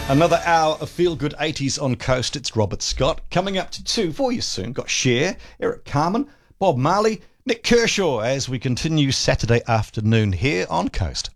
Another hour of Feel Good 80s on Coast. It's Robert Scott. Coming up to 2 for you soon. Got Cher, Eric Carmen, Bob Marley, Nick Kershaw as we continue Saturday afternoon here on Coast.